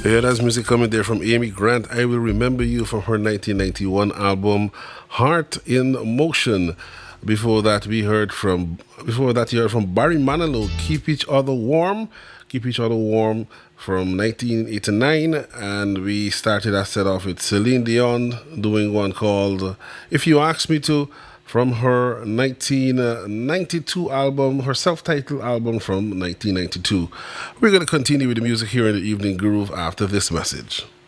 Yeah, that's music coming there from Amy Grant. I Will Remember You from her 1991 album Heart in Motion. Before that you heard from Barry Manilow, Keep Each Other Warm. Keep Each Other Warm from 1989. And we started that set off with Celine Dion doing one called If You Ask Me To from her 1992 album, her self titled album from 1992. We're going to continue with the music here in the Evening Groove after this message.